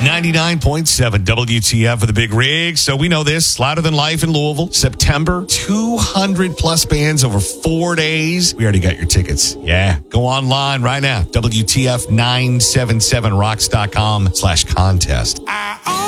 99.7 WTF for the big rig. So we know this. Louder Than Life in Louisville. September. 200 plus bands over 4 days. We already got your tickets. Yeah. Go online right now. WTF977rocks.com/contest.